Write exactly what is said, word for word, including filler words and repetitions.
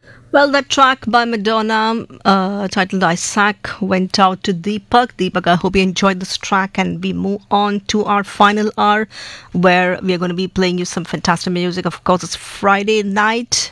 Well, that track by Madonna, uh, titled Isaac, went out to Deepak. Deepak, I hope you enjoyed this track, and we move on to our final hour where we are going to be playing you some fantastic music. Of course, it's Friday night,